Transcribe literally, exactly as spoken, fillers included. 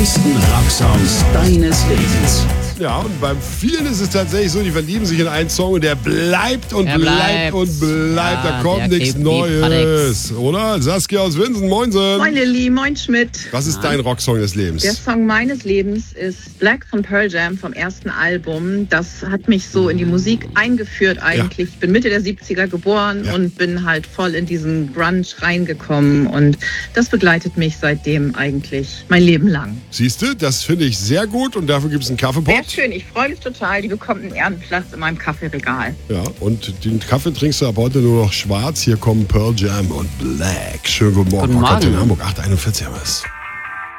Rocksongs deines Lebens. Ja, und beim vielen ist es tatsächlich so, die verlieben sich in einen Song und der bleibt und Er bleibt bleibt. und bleibt. Ja, da kommt der nichts gibt die Neues. Oder? Saskia aus Winsen, moinsen. Moin Lilly, moin Schmidt. Was ist dein Rocksong des Lebens? Der Song meines Lebens ist Black von Pearl Jam vom ersten Album. Das hat mich so in die Musik eingeführt eigentlich. Ich bin Mitte der siebziger geboren Ja. und bin halt voll in diesen Grunge reingekommen. Und das begleitet mich seitdem eigentlich mein Leben lang. Siehst du, das finde ich sehr gut und dafür gibt es einen Kaffeepot. Sehr schön, ich freue mich total. Die bekommt einen Ehrenplatz in meinem Kaffeeregal. Ja, und den Kaffee trinkst du ab heute nur noch schwarz. Hier kommen Pearl Jam und Black. Schönen guten Morgen. Guten Rock heute in Morgen. Hamburg, acht Uhr einundvierzig haben wir es.